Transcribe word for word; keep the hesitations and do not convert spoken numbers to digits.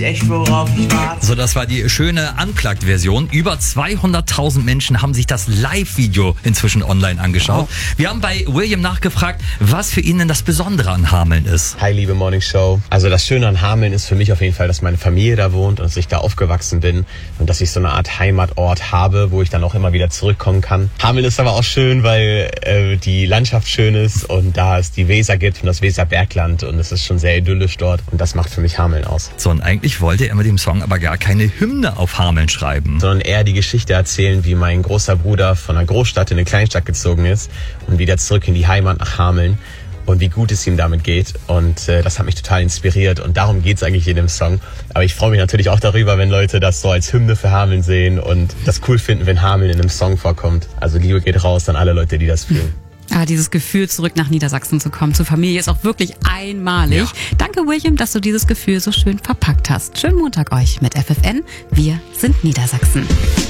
Echt, worauf ich warte. So, das war die schöne Unplugged-Version. Über zweihunderttausend Menschen haben sich das Live-Video inzwischen online angeschaut. Oh. Wir haben bei William nachgefragt, was für ihn denn das Besondere an Hameln ist. Hi, liebe Morning Show. Also das Schöne an Hameln ist für mich auf jeden Fall, dass meine Familie da wohnt und dass ich da aufgewachsen bin und dass ich so eine Art Heimatort habe, wo ich dann auch immer wieder zurückkommen kann. Hameln ist aber auch schön, weil äh, die Landschaft schön ist und da es die Weser gibt und das Weserbergland und es ist schon sehr idyllisch dort und das macht für mich Hameln aus. So, und eigentlich wollte er mit dem Song aber gar keine Hymne auf Hameln schreiben. Sondern eher die Geschichte erzählen, wie mein großer Bruder von einer Großstadt in eine Kleinstadt gezogen ist und wieder zurück in die Heimat nach Hameln und wie gut es ihm damit geht. Und äh, das hat mich total inspiriert und darum geht es eigentlich in dem Song. Aber ich freue mich natürlich auch darüber, wenn Leute das so als Hymne für Hameln sehen und das cool finden, wenn Hameln in einem Song vorkommt. Also Liebe geht raus an alle Leute, die das fühlen. Ah, dieses Gefühl, zurück nach Niedersachsen zu kommen, zur Familie, ist auch wirklich einmalig. Ja. Danke, William, dass du dieses Gefühl so schön verpackt hast. Schönen Montag euch mit F F N. Wir sind Niedersachsen.